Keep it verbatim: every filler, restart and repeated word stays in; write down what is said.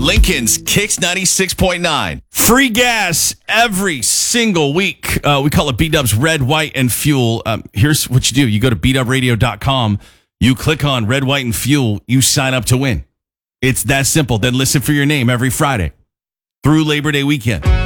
Lincoln's Kicks ninety-six point nine. Free gas every single week. Uh, we call it B-Dub's Red, White, and Fuel. Um, here's what you do. You go to b dub radio dot com. You click on Red, White, and Fuel. You sign up to win. It's that simple. Then listen for your name every Friday through Labor Day weekend.